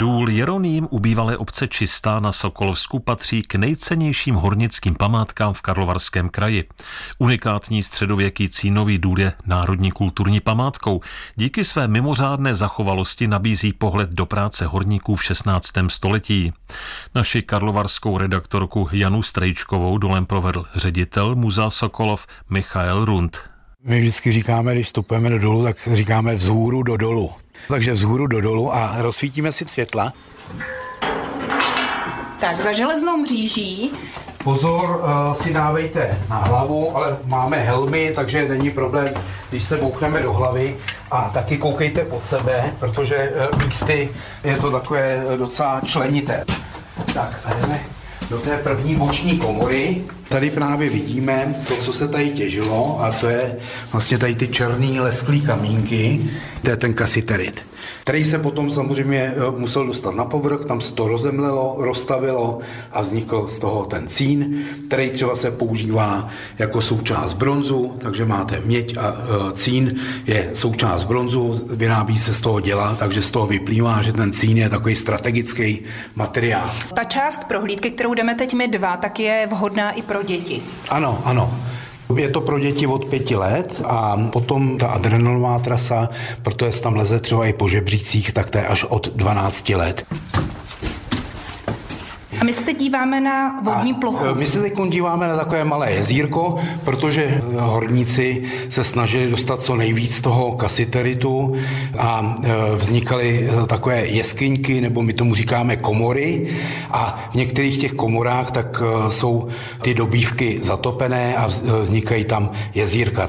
Důl Jeroným u bývalé obce Čistá na Sokolovsku patří k nejcennějším hornickým památkám v Karlovarském kraji. Unikátní středověký cínový důl je národní kulturní památkou. Díky své mimořádné zachovalosti nabízí pohled do práce horníků v 16. století. Naši karlovarskou redaktorku Janu Strejčkovou dolem provedl ředitel muzea Sokolov Michael Rund. My vždycky říkáme, když vstupujeme do dolu, tak říkáme vzhůru do dolu. Takže vzhůru do dolu a rozsvítíme si světla. Tak za železnou mříží. Pozor, si dávejte na hlavu, ale máme helmy, takže není problém, když se bouchneme do hlavy. A taky koukejte pod sebe, protože místy je to takové docela členité. Tak a jdeme do té první boční komory. Tady právě vidíme to, co se tady těžilo, a to je vlastně tady ty černý lesklý kamínky, to je ten kasiterit, který se potom samozřejmě musel dostat na povrch, tam se to rozemlelo, rozstavilo a vznikl z toho ten cín, který třeba se používá jako součást bronzu, takže máte měď a cín je součást bronzu, vyrábí se z toho děla, takže z toho vyplývá, že ten cín je takový strategický materiál. Ta část prohlídky, kterou jdeme teď my dva, tak je vhodná i pro děti. Ano, ano. Je to pro děti od 5 let a potom ta adrenalinová trasa, protože tam leze třeba i po žebřících, tak to je až od 12 let. A my se teď díváme na vodní plochu. My se teď díváme na takové malé jezírko, protože horníci se snažili dostat co nejvíc toho kasiteritu a vznikaly takové jeskyňky, nebo my tomu říkáme komory, a v některých těch komorách tak jsou ty dobývky zatopené a vznikají tam jezírka.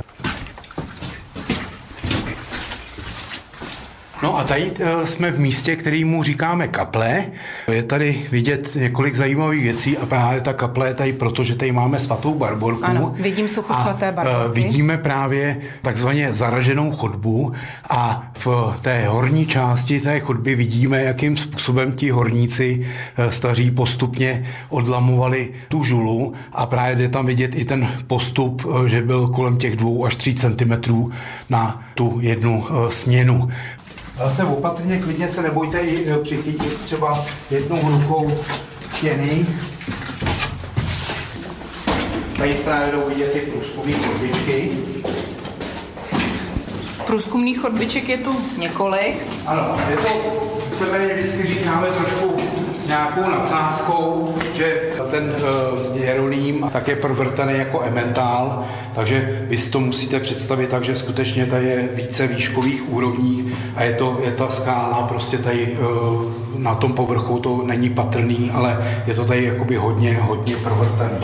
No a tady jsme v místě, kterému říkáme kaple. Je tady vidět několik zajímavých věcí a právě ta kaple je tady proto, že tady máme svatou Barborku. Ano, vidím sucho svaté Barborky. Vidíme právě takzvaně zaraženou chodbu a v té horní části té chodby vidíme, jakým způsobem ti horníci staří postupně odlamovali tu žulu a právě jde tam vidět i ten postup, že byl kolem těch 2 až 3 cm na tu jednu směnu. Zase opatrně, klidně se nebojte i přichytit třeba jednou rukou stěny. Tady právě jdou vidět ty průzkumné chodbičky. Průzkumných chodbiček je tu několik. Ano, je to, víceméně vždycky říkáme trošku s nějakou nadsázkou, že ten Jeroným tak je provrtaný jako emmentál, takže vy si to musíte představit tak, že skutečně tady je více výškových úrovní a je ta skála prostě tady na tom povrchu, to není patrný, ale je to tady jakoby hodně provrtaný.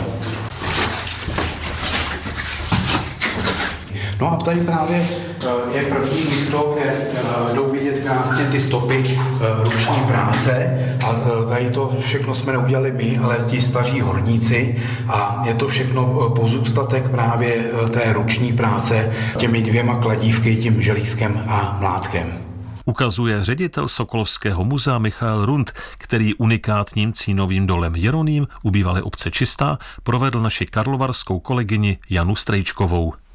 No a tady právě je první místo, kde jdou vidět krásně ty stopy ruční práce a tady to všechno jsme neudělali my, ale ti staří horníci a je to všechno pozůstatek právě té ruční práce těmi 2 kladívky, tím želízkem a mlátkem. Ukazuje ředitel Sokolovského muzea Michael Rund, který unikátním cínovým dolem Jeroným u bývalé obce Čistá provedl naši karlovarskou kolegyni Janu Strejčkovou.